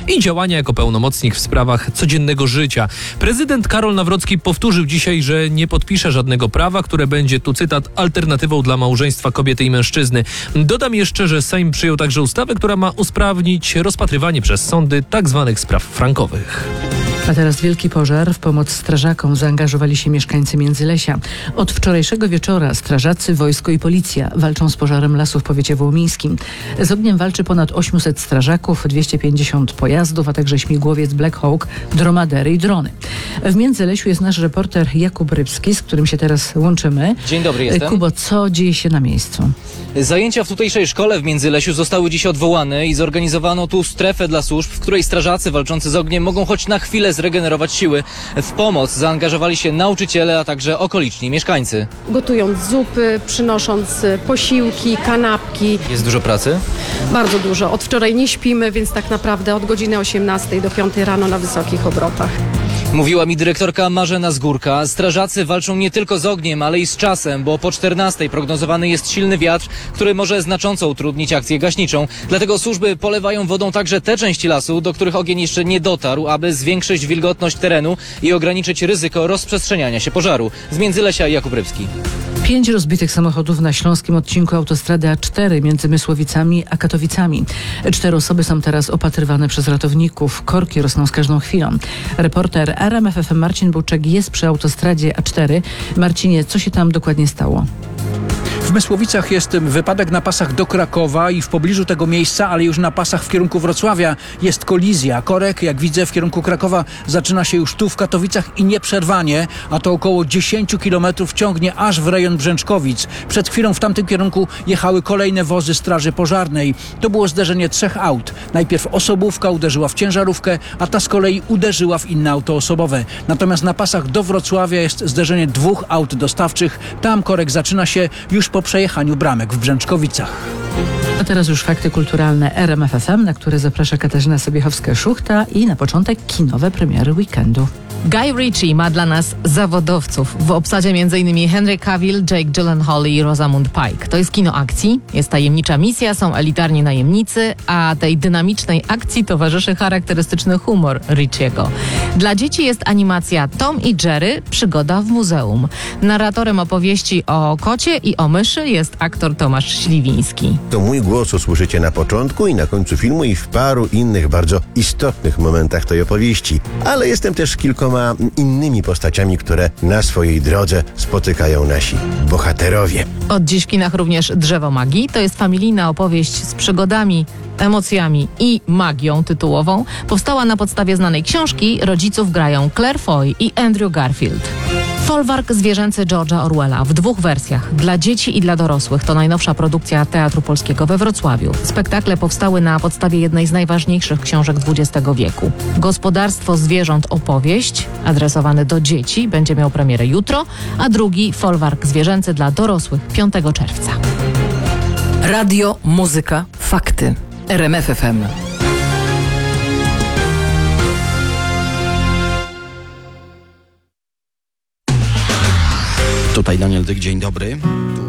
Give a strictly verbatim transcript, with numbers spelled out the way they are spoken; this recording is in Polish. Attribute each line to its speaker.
Speaker 1: i działania jako pełnomocnik w sprawach codziennego życia. Prezydent Karol Nawrocki powtórzył dzisiaj, że nie podpisze żadnego prawa, które będzie, tu cytat, alternatywą dla małżeństwa kobiety i mężczyzny. Dodam jeszcze, że Sejm przyjął także ustawę, która ma usprawnić rozpatrywanie przez sądy tzw. spraw frankowych.
Speaker 2: A teraz wielki pożar. W pomoc strażakom zaangażowali się mieszkańcy Międzylesia. Od wczorajszego wieczora strażacy, wojsko i policja walczą z pożarem lasu w powiecie wołomińskim. Z ogniem walczy ponad osiemset strażaków, dwieście pięćdziesiąt pojazdów, a także śmigłowiec Black Hawk, dromadery i drony. W Międzylesiu jest nasz reporter Jakub Rybski, z którym się teraz łączymy.
Speaker 3: Dzień dobry, jestem.
Speaker 2: Kubo, co dzieje się na miejscu?
Speaker 3: Zajęcia w tutejszej szkole w Międzylesiu zostały dziś odwołane i zorganizowano tu strefę dla służb, w której strażacy walczący z ogniem mogą choć na chwilę zregenerować siły. W pomoc zaangażowali się nauczyciele, a także okoliczni mieszkańcy.
Speaker 4: Gotując zupy, przynosząc posiłki, kanapki.
Speaker 3: Jest dużo pracy?
Speaker 4: Bardzo dużo. Od wczoraj nie śpimy, więc tak naprawdę od godziny osiemnastej do piątej rano na wysokich obrotach.
Speaker 3: Mówiła mi dyrektorka Marzena Zgórka. Strażacy walczą nie tylko z ogniem, ale i z czasem, bo po czternastej prognozowany jest silny wiatr, który może znacząco utrudnić akcję gaśniczą. Dlatego służby polewają wodą także te części lasu, do których ogień jeszcze nie dotarł, aby zwiększyć wilgotność terenu i ograniczyć ryzyko rozprzestrzeniania się pożaru. Z Międzylesia Jakub Rybski.
Speaker 2: Pięć rozbitych samochodów na śląskim odcinku autostrady A cztery między Mysłowicami a Katowicami. Cztery osoby są teraz opatrywane przez ratowników. Korki rosną z każdą chwilą. Reporter R M F F M Marcin Buczek jest przy autostradzie A cztery. Marcinie, co się tam dokładnie stało?
Speaker 5: W Mysłowicach jest wypadek na pasach do Krakowa i w pobliżu tego miejsca, ale już na pasach w kierunku Wrocławia jest kolizja. Korek, jak widzę, w kierunku Krakowa zaczyna się już tu w Katowicach i nieprzerwanie, a to około dziesięć kilometrów ciągnie aż w rejon Brzęczkowic. Przed chwilą w tamtym kierunku jechały kolejne wozy straży pożarnej. To było zderzenie trzech aut. Najpierw osobówka uderzyła w ciężarówkę, a ta z kolei uderzyła w inne auto osobowe. Natomiast na pasach do Wrocławia jest zderzenie dwóch aut dostawczych. Tam korek zaczyna się już po przejechaniu bramek w Brzęczkowicach.
Speaker 2: A teraz już fakty kulturalne R M F F M, na które zaprasza Katarzyna Sobiechowska-Szuchta i na początek kinowe premiery weekendu.
Speaker 6: Guy Ritchie ma dla nas zawodowców. W obsadzie m.in. Henry Cavill, Jake Gyllenhaal i Rosamund Pike. To jest kino akcji, jest tajemnicza misja, są elitarni najemnicy, a tej dynamicznej akcji towarzyszy charakterystyczny humor Ritchiego. Dla dzieci jest animacja Tom i Jerry, przygoda w muzeum. Narratorem opowieści o kocie i o myszy jest aktor Tomasz Śliwiński.
Speaker 7: To mój głos usłyszycie na początku i na końcu filmu i w paru innych bardzo istotnych momentach tej opowieści. Ale jestem też kilkoma innymi postaciami, które na swojej drodze spotykają nasi bohaterowie.
Speaker 6: Od dziś w kinach również Drzewo Magii. To jest familijna opowieść z przygodami, emocjami i magią tytułową. Powstała na podstawie znanej książki. Rodziców grają Claire Foy i Andrew Garfield. Folwark zwierzęcy George'a Orwella w dwóch wersjach, dla dzieci i dla dorosłych. To najnowsza produkcja Teatru Polskiego we Wrocławiu. Spektakle powstały na podstawie jednej z najważniejszych książek dwudziestego wieku. Gospodarstwo zwierząt opowieść, adresowany do dzieci, będzie miał premierę jutro, a drugi Folwark zwierzęcy dla dorosłych piątego czerwca.
Speaker 8: Radio, muzyka, fakty. R M F F M.
Speaker 9: Tutaj Daniel Dyk, dzień dobry.